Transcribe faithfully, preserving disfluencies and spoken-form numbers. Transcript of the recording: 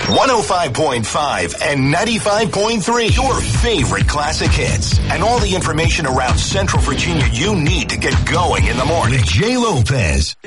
one oh five point five and ninety-five point three. Your favorite classic hits. And all the information around Central Virginia you need to get going in the morning. With Jay Lopez.